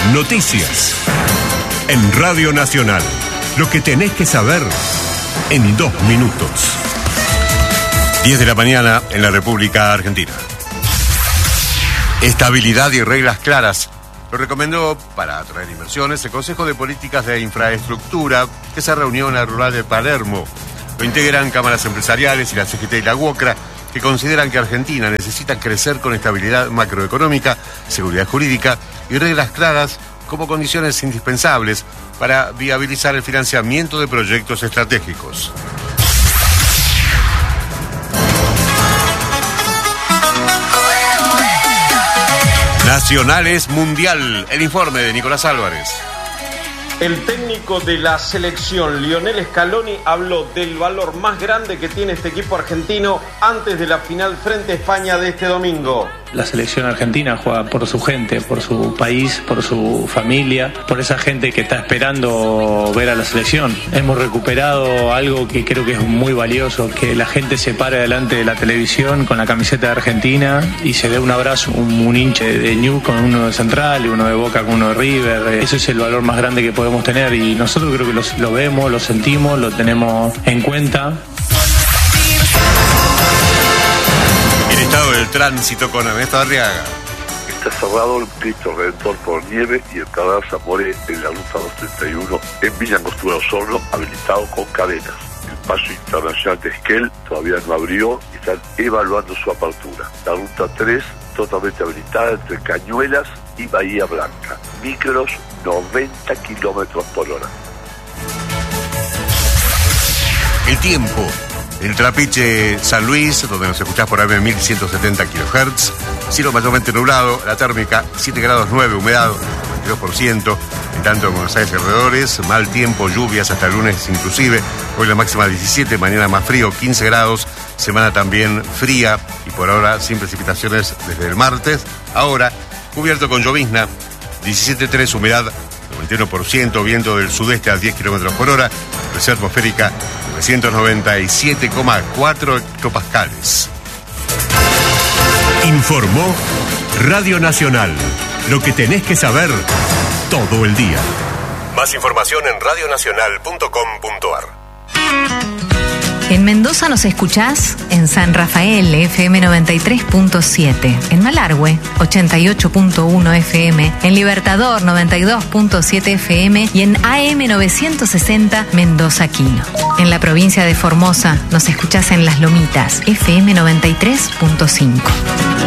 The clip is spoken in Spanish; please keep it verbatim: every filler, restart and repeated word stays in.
Noticias. En Radio Nacional. Lo que tenés que saber en dos minutos. diez de la mañana en la República Argentina. Estabilidad y reglas claras. Lo recomendó para atraer inversiones el Consejo de Políticas de Infraestructura que se reunió en la rural de Palermo. Lo integran cámaras empresariales y la C G T y la UOCRA, que consideran que Argentina necesita crecer con estabilidad macroeconómica, seguridad jurídica y reglas claras como condiciones indispensables para viabilizar el financiamiento de proyectos estratégicos. Nacionales Mundial, el informe de Nicolás Álvarez. El técnico de la selección, Lionel Scaloni, habló del valor más grande que tiene este equipo argentino antes de la final frente a España de este domingo. La selección argentina juega por su gente, por su país, por su familia, por esa gente que está esperando ver a la selección. Hemos recuperado algo que creo que es muy valioso, que la gente se pare delante de la televisión con la camiseta de Argentina y se dé un abrazo, un, un hinche de Ñu con uno de Central y uno de Boca con uno de River. Ese es el valor más grande que podemos tener y nosotros creo que lo, lo vemos, lo sentimos, lo tenemos en cuenta. El estado del tránsito con Ernesto Arriaga. Está cerrado el Cristo Redentor por nieve y el Canal Zamoré en la ruta doscientos treinta y uno en Villa Angostura Osorno, habilitado con cadenas. El paso internacional de Esquel todavía no abrió y están evaluando su apertura. La ruta tres totalmente habilitada entre Cañuelas y Bahía Blanca. Micros noventa kilómetros por hora. El tiempo. El Trapiche San Luis, donde nos escuchás por A M mil ciento setenta kilohertz. Cielo mayormente nublado, la térmica siete grados nueve, humedad veintidós por ciento. En tanto en Buenos Aires y alrededores, mal tiempo, lluvias hasta el lunes inclusive. Hoy la máxima diecisiete, mañana más frío, quince grados. Semana también fría y por ahora sin precipitaciones desde el martes. Ahora, cubierto con llovizna, diecisiete punto tres, humedad noventa y uno por ciento, viento del sudeste a diez kilómetros por hora, presión atmosférica trescientos noventa y siete coma cuatro hectopascales. Informó Radio Nacional. Lo que tenés que saber todo el día. Más información en radio nacional punto com punto a r. En Mendoza nos escuchás en San Rafael, F M noventa y tres punto siete, en Malargüe, ochenta y ocho punto uno F M, en Libertador, noventa y dos punto siete F M y en A M novecientos sesenta Mendoza Quino. En la provincia de Formosa nos escuchás en Las Lomitas, F M noventa y tres punto cinco.